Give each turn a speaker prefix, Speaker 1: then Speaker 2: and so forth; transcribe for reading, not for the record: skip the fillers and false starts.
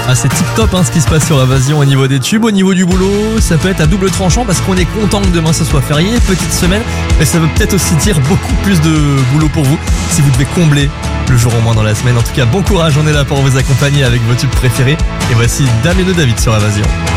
Speaker 1: c'est tip top ce qui se passe sur Évasion au niveau des tubes. Au niveau du boulot, ça peut être à double tranchant parce qu'on est content que demain ce soit férié, petite semaine, mais ça veut peut-être aussi dire beaucoup plus de boulot pour vous si vous devez combler le jour au moins dans la semaine. En tout cas, bon courage, on est là pour vous accompagner avec vos tubes préférés. Et voici Damien et David sur Évasion.